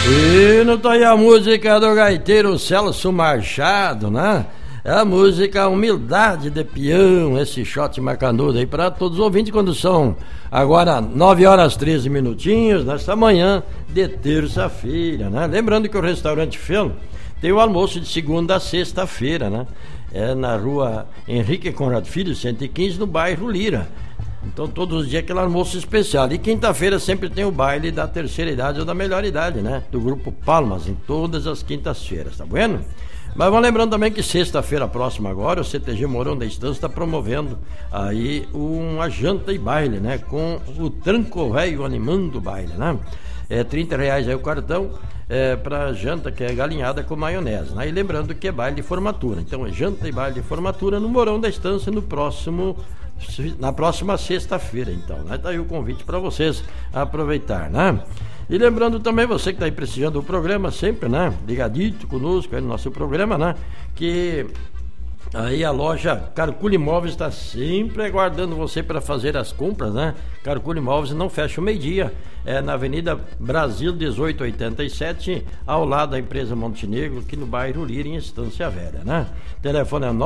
E não tá aí a música do gaiteiro Celso Machado, né? É a música Humildade de Peão, esse shot macanudo aí para todos os ouvintes quando são agora 9 horas 13 minutinhos, nesta manhã de terça-feira, né? Lembrando que o restaurante Felo tem o almoço de segunda a sexta-feira, né? É na rua Henrique Conrado Filho, 115, no bairro Lira. Então todos os dias aquele almoço especial. E quinta-feira sempre tem o baile da terceira idade ou da melhor idade, né? Do grupo Palmas, em todas as quintas-feiras, tá vendo? Mas vamos lembrando também que sexta-feira próxima agora, o CTG Mourão da Estância está promovendo aí uma janta e baile, né? Com o Tranco Velho animando o baile, né? É R$30 aí o cartão para janta, que é galinhada com maionese, né? E lembrando que é baile de formatura. Então é janta e baile de formatura no Mourão da Estância na próxima sexta-feira, então, né? Tá aí o convite para vocês aproveitar, né? E lembrando também, você que está aí prestigiando o programa sempre, né? Ligadito conosco aí no nosso programa, né? Que aí a loja Carcule Imóveis está sempre aguardando você para fazer as compras, né? Carcule Imóveis não fecha o meio-dia, é na Avenida Brasil 1887, ao lado da empresa Montenegro, aqui no bairro Lira, em Estância Velha, né? O telefone é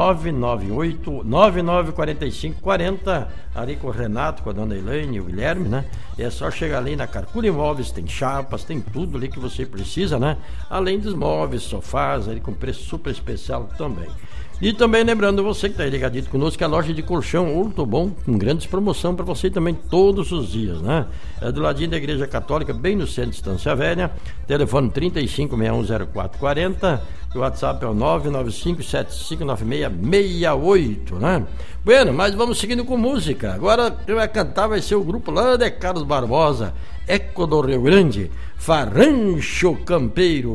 998-994540, ali com o Renato, com a dona Elaine e o Guilherme, né? É só chegar ali na Carcule Imóveis, tem chapas, tem tudo ali que você precisa, né? Além dos móveis, sofás, ali com preço super especial também. E também lembrando você que está aí ligadito conosco, que a loja de colchão Ortobon, com grandes promoção para você também todos os dias, né? É do ladinho da Igreja Católica, bem no centro de Estância Velha, telefone 35610440, o WhatsApp é o 995759668, né? Bueno, mas vamos seguindo com música. Agora quem vai cantar vai ser o grupo lá de Carlos Barbosa, Eco do Rio Grande, Farrancho Campeiro.